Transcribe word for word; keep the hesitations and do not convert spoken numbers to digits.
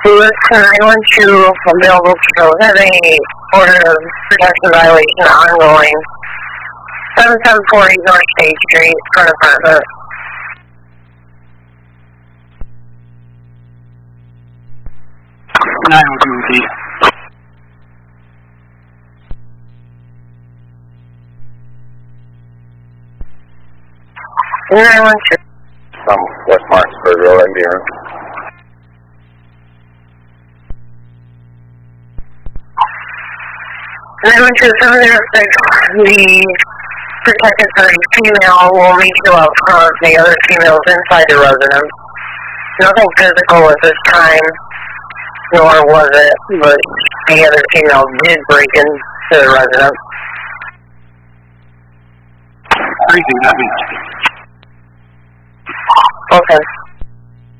Lewis nine one two, available to have a order of protection violation ongoing. seven seven four eight North State Street, front apartment. nine one two repeat. nine one two. From West Martinsburg Road, I'm here. nine one two seven zero six, the protected party female will meet you out front, the other females inside the residence. Nothing physical at this time, nor was it, but the other female did break into the residence. Repeat, that means. Okay.